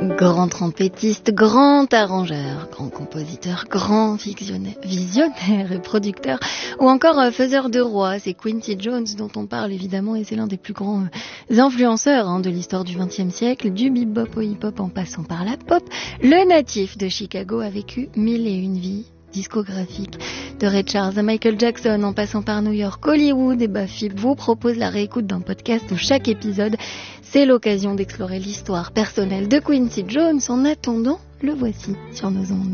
Grand trompettiste, grand arrangeur, grand compositeur, grand visionnaire et producteur, ou encore faiseur de roi, c'est Quincy Jones dont on parle évidemment, et c'est l'un des plus grands influenceurs de l'histoire du XXe siècle, du bebop au hip-hop en passant par la pop. Le natif de Chicago a vécu 1001 vies discographique de Ray Charles à Michael Jackson en passant par New York, Hollywood et Bafib vous propose la réécoute d'un podcast où chaque épisode c'est l'occasion d'explorer l'histoire personnelle de Quincy Jones. En attendant, le voici sur nos ondes.